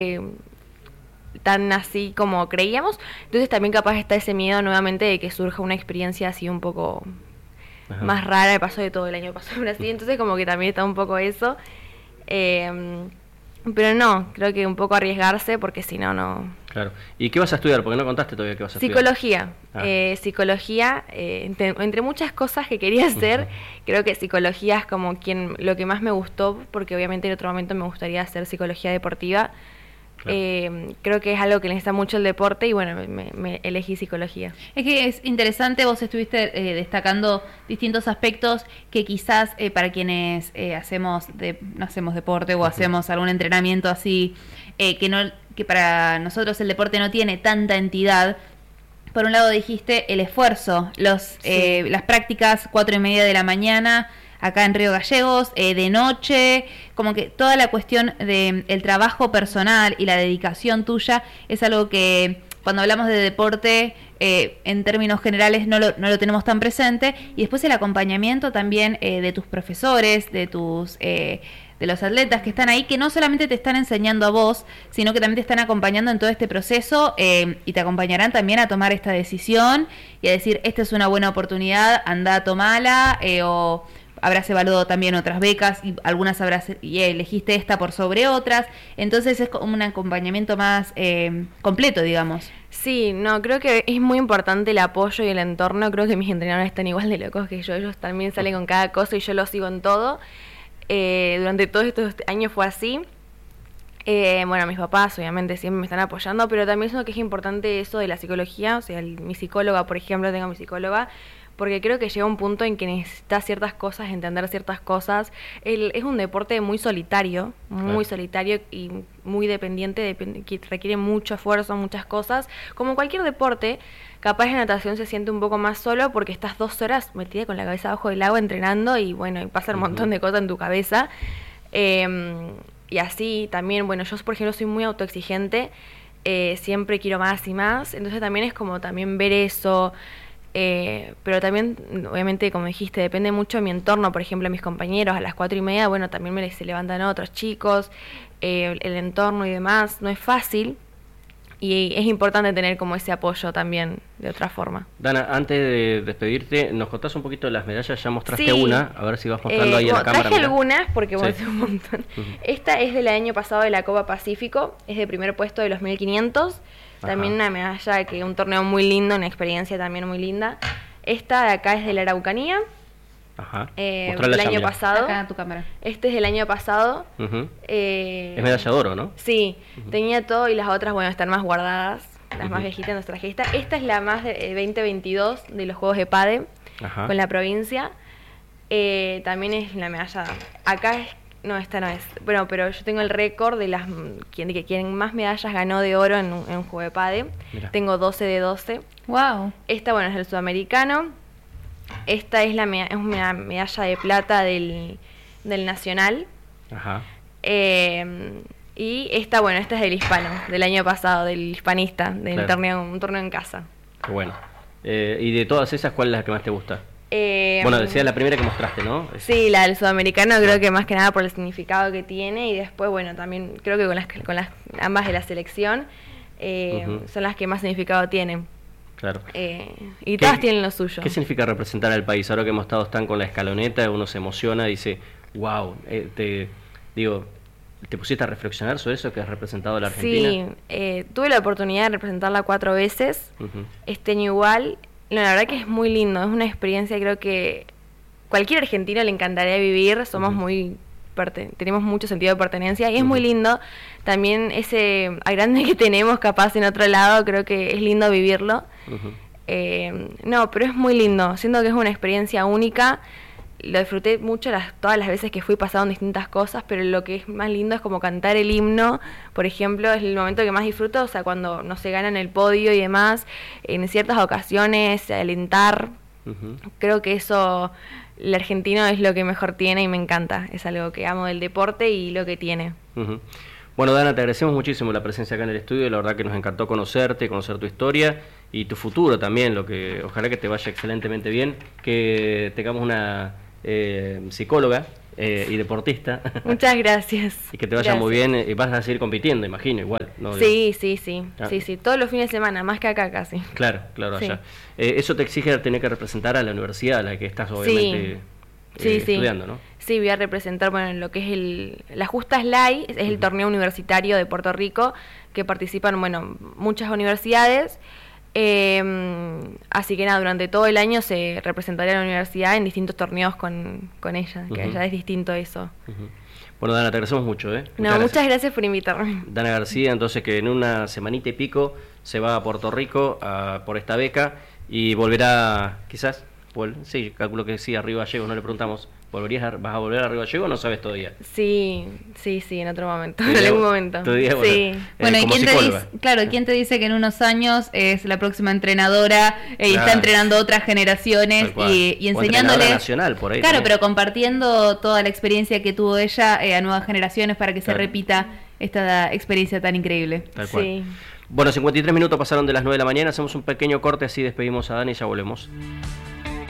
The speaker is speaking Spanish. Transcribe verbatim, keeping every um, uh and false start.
tan así como creíamos. Entonces también capaz está ese miedo nuevamente de que surja una experiencia así un poco Ajá. más rara. Me pasó de todo el año pasado en Brasil, entonces como que también está un poco eso. Eh, pero no, creo que un poco arriesgarse porque si no, no... Claro. ¿Y qué vas a estudiar? Porque no contaste todavía qué vas a psicología. estudiar. Ah. Eh, psicología, eh, entre, entre muchas cosas que quería hacer, uh-huh. creo que psicología es como quien lo que más me gustó, porque obviamente en otro momento me gustaría hacer psicología deportiva. Claro. Eh, creo que es algo que necesita mucho el deporte y bueno, me, me elegí psicología. Es que es interesante, vos estuviste eh, destacando distintos aspectos que quizás eh, para quienes eh, hacemos de, no hacemos deporte o uh-huh. hacemos algún entrenamiento así, eh, que no que para nosotros el deporte no tiene tanta entidad. Por un lado dijiste el esfuerzo, los sí. eh, las prácticas cuatro y media de la mañana acá en Río Gallegos, eh, de noche, como que toda la cuestión de el trabajo personal y la dedicación tuya es algo que cuando hablamos de deporte eh, en términos generales no lo, no lo tenemos tan presente, y después el acompañamiento también eh, de tus profesores, de tus eh, de los atletas que están ahí, que no solamente te están enseñando a vos, sino que también te están acompañando en todo este proceso eh, y te acompañarán también a tomar esta decisión y a decir, esta es una buena oportunidad, anda, tomala, eh, o habrás evaluado también otras becas y algunas habrás y elegiste esta por sobre otras, entonces es como un acompañamiento más eh, completo, digamos. Sí, no, creo que es muy importante el apoyo y el entorno. Creo que mis entrenadores están igual de locos que yo, ellos también salen con cada cosa y yo los sigo en todo. Eh, durante todos estos años fue así. Eh, bueno, mis papás obviamente siempre me están apoyando, pero también es que es importante eso de la psicología, o sea, el, mi psicóloga, por ejemplo, tengo mi psicóloga, porque creo que llega un punto en que necesitas ciertas cosas, entender ciertas cosas. El, es un deporte muy solitario, muy claro. solitario y muy dependiente, depend- que requiere mucho esfuerzo, muchas cosas. Como cualquier deporte, capaz en natación se siente un poco más solo porque estás dos horas metida con la cabeza abajo del agua entrenando y bueno, y pasa un uh-huh. montón de cosas en tu cabeza. Eh, y así también, bueno, yo por ejemplo soy muy autoexigente, eh, siempre quiero más y más, entonces también es como también ver eso. Eh, pero también, obviamente, como dijiste, depende mucho de mi entorno. Por ejemplo, mis compañeros a las cuatro y media, bueno, también me se levantan otros chicos, eh, el entorno y demás. No es fácil y es importante tener como ese apoyo también de otra forma. Dana, antes de despedirte, ¿nos contás un poquito de las medallas? Ya mostraste sí. una, a ver si vas mostrando eh, ahí bueno, en la cámara. Traje mirá. algunas porque sí. bueno, es un montón. Uh-huh. Esta es del año pasado de la Copa Pacífico, es de primer puesto de los mil quinientos. También Ajá. una medalla que un torneo muy lindo, una experiencia también muy linda. Esta de acá es de la Araucanía. Ajá. Eh, el año mira. pasado. Acá en tu cámara. Este es del año pasado. Uh-huh. eh, es medalla de oro, ¿no? Sí, uh-huh. tenía todo y las otras, bueno, están más guardadas. Las uh-huh. más viejitas nos traje esta. Esta es la más de veinte veintidós de los Juegos de Pade Ajá. con la provincia. Eh, también es la medalla. Acá es. No, esta no es. Bueno, pero yo tengo el récord de las quien, de quien más medallas ganó de oro en un, en un juego de pade. Mirá. Tengo doce de doce. Wow. Esta, bueno, es del sudamericano. Esta es la meda- es una medalla de plata del, del nacional. Ajá. Eh, y esta, bueno, esta es del hispano, del año pasado, del hispanista, del claro. torneo, un torneo en casa. Qué bueno. Eh, y de todas esas, ¿cuál es la que más te gusta? Eh, bueno, decía la primera que mostraste, ¿no? Sí, la del sudamericano creo que más que nada por el significado que tiene y después, bueno, también creo que con las con las ambas de la selección eh, uh-huh. son las que más significado tienen. Claro. Eh, y todas ¿Qué, tienen lo suyo. ¿Qué significa representar al país? Ahora que hemos estado tan con la escaloneta, uno se emociona y dice, wow, eh, te digo, ¿te pusiste a reflexionar sobre eso que has representado a la Argentina? Sí, eh, tuve la oportunidad de representarla cuatro veces, uh-huh. este año igual. No, la verdad que es muy lindo, es una experiencia, creo que cualquier argentino le encantaría vivir, somos uh-huh. muy, perten- tenemos mucho sentido de pertenencia y es uh-huh. muy lindo, también ese grande que tenemos capaz en otro lado, creo que es lindo vivirlo, uh-huh. eh, no, pero es muy lindo, siento que es una experiencia única, lo disfruté mucho las, todas las veces que fui, pasaron distintas cosas, pero lo que es más lindo es como cantar el himno, por ejemplo, es el momento que más disfruto, o sea, cuando no se gana en el podio y demás, en ciertas ocasiones, alentar, uh-huh. creo que eso, el argentino es lo que mejor tiene y me encanta, es algo que amo del deporte y lo que tiene. Uh-huh. Bueno, Dana, te agradecemos muchísimo la presencia acá en el estudio, la verdad que nos encantó conocerte, conocer tu historia y tu futuro también, lo que ojalá que te vaya excelentemente bien, que tengamos una... Eh, psicóloga eh, y deportista. Muchas gracias. Y que te vaya Gracias. muy bien. Y vas a seguir compitiendo, imagino, igual. ¿no? Sí, sí, sí, Ah. sí, sí, todos los fines de semana, más que acá casi. Claro, claro, Sí. allá. Eh, eso te exige tener que representar a la universidad a la que estás obviamente Sí, eh, sí. estudiando, ¿no? Sí, voy a representar, bueno, lo que es el... La Justa S L A I, es el torneo universitario de Puerto Rico, que participan, bueno, muchas universidades. Eh, así que nada, durante todo el año se representaría a la universidad en distintos torneos con, con ella, que Ujú. ya es distinto eso. Ujú. Bueno, Dana, te agradecemos mucho, ¿eh? No, muchas gracias por invitarme. Dana García, entonces, que en una semanita y pico se va a Puerto Rico a, por esta beca y volverá, quizás, vuel- sí, calculo que sí, a Río Gallegos, no le preguntamos, ¿volverías a- ¿vas a volver a Río Gallegos o no sabes todavía? Sí, sí, sí, en otro momento, Tu en idea- algún momento. tu idea, bueno, Sí. eh, Bueno, ¿y como quién te psicóloga. dice, claro, quién te dice que en unos años es la próxima entrenadora eh, y Claro. está entrenando otras generaciones Tal cual. y, y O entrenadora enseñándoles, nacional, por ahí claro, también. pero compartiendo toda la experiencia que tuvo ella eh, a nuevas generaciones para que se Claro. repita esta experiencia tan increíble. Tal cual. Sí. Bueno, cincuenta y tres minutos pasaron de las nueve de la mañana, hacemos un pequeño corte, así despedimos a Dani y ya volvemos.